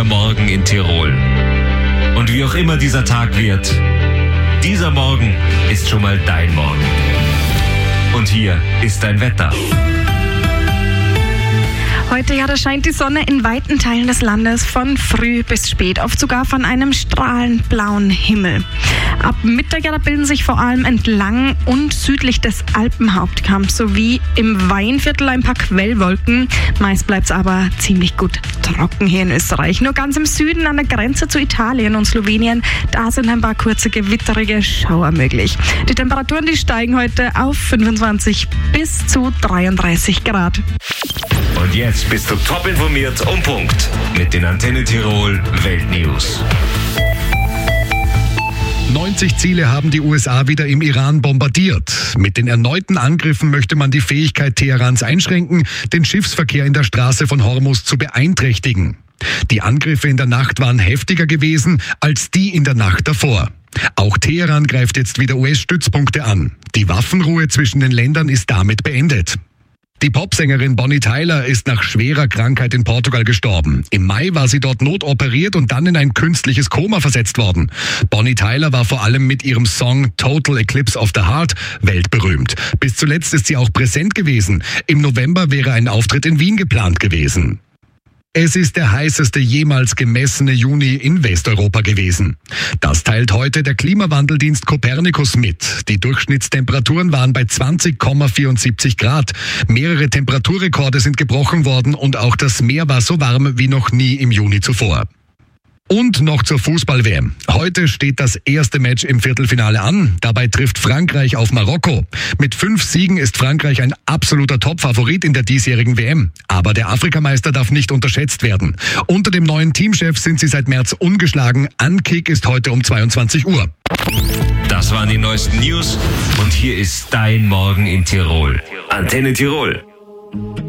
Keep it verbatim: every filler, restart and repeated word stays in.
der Morgen in Tirol. Und wie auch immer dieser Tag wird, dieser Morgen ist schon mal dein Morgen. Und hier ist dein Wetter. Heute, ja, da scheint die Sonne in weiten Teilen des Landes von früh bis spät, oft sogar von einem strahlend blauen Himmel. Ab Mittag, ja, da bilden sich vor allem entlang und südlich des Alpenhauptkamms sowie im Weinviertel ein paar Quellwolken. Meist bleibt es aber ziemlich gut trocken hier in Österreich. Nur ganz im Süden an der Grenze zu Italien und Slowenien, da sind ein paar kurze gewitterige Schauer möglich. Die Temperaturen, die steigen heute auf fünfundzwanzig bis zu dreiunddreißig Grad. Und jetzt bist du top informiert um Punkt mit den Antenne Tirol Weltnews. neunzig Ziele haben die U S A wieder im Iran bombardiert. Mit den erneuten Angriffen möchte man die Fähigkeit Teherans einschränken, den Schiffsverkehr in der Straße von Hormuz zu beeinträchtigen. Die Angriffe in der Nacht waren heftiger gewesen als die in der Nacht davor. Auch Teheran greift jetzt wieder U S-Stützpunkte an. Die Waffenruhe zwischen den Ländern ist damit beendet. Die Popsängerin Bonnie Tyler ist nach schwerer Krankheit in Portugal gestorben. Im Mai war sie dort notoperiert und dann in ein künstliches Koma versetzt worden. Bonnie Tyler war vor allem mit ihrem Song Total Eclipse of the Heart weltberühmt. Bis zuletzt ist sie auch präsent gewesen. Im November wäre ein Auftritt in Wien geplant gewesen. Es ist der heißeste jemals gemessene Juni in Westeuropa gewesen. Das teilt heute der Klimawandeldienst Copernicus mit. Die Durchschnittstemperaturen waren bei zwanzig Komma vierundsiebzig Grad. Mehrere Temperaturrekorde sind gebrochen worden und auch das Meer war so warm wie noch nie im Juni zuvor. Und noch zur Fußball-W M. Heute steht das erste Match im Viertelfinale an. Dabei trifft Frankreich auf Marokko. Mit fünf Siegen ist Frankreich ein absoluter Top-Favorit in der diesjährigen W M. Aber der Afrikameister darf nicht unterschätzt werden. Unter dem neuen Teamchef sind sie seit März ungeschlagen. Ankick ist heute um zweiundzwanzig Uhr. Das waren die neuesten News und hier ist dein Morgen in Tirol. Antenne Tirol.